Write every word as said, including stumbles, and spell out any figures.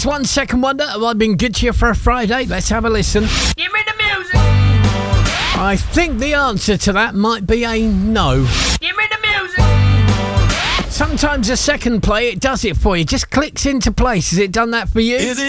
One Second Wonder. Have I been good to you for a Friday? Let's have a listen. Give me the music. I think the answer to that might be a no. Give me the music. Sometimes a second play, it does it for you. Just clicks into place. Has it done that for you? Is it